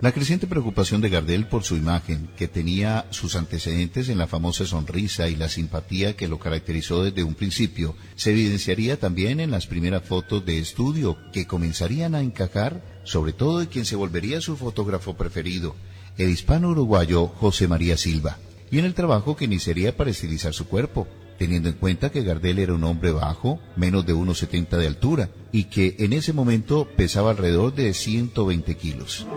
La creciente preocupación de Gardel por su imagen, que tenía sus antecedentes en la famosa sonrisa y la simpatía que lo caracterizó desde un principio, se evidenciaría también en las primeras fotos de estudio que comenzarían a encajar, sobre todo de quien se volvería su fotógrafo preferido, el hispano uruguayo José María Silva, y en el trabajo que iniciaría para estilizar su cuerpo, teniendo en cuenta que Gardel era un hombre bajo, menos de 1,70 de altura, y que en ese momento pesaba alrededor de 120 kilos.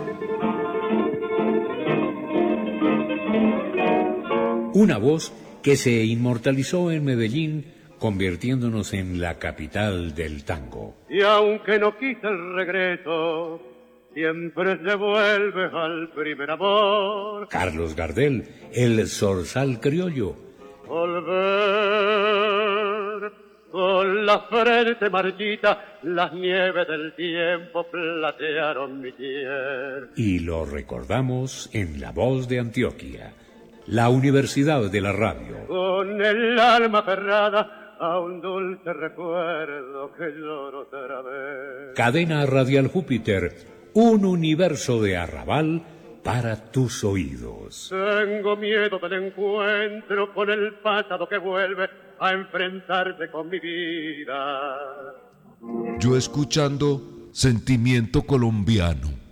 Una voz que se inmortalizó en Medellín, convirtiéndonos en la capital del tango. Y aunque no quise el regreso, siempre se vuelve al primer amor. Carlos Gardel, el zorzal criollo. Volver con la frente marchita, las nieves del tiempo platearon mi piel. Y lo recordamos en La Voz de Antioquia, la Universidad de la Radio. Con el alma aferrada a un dulce recuerdo que lloro otra vez. Cadena Radial Júpiter, un universo de arrabal para tus oídos. Tengo miedo del encuentro con el pasado que vuelve a enfrentarse con mi vida. Yo escuchando Sentimiento Colombiano.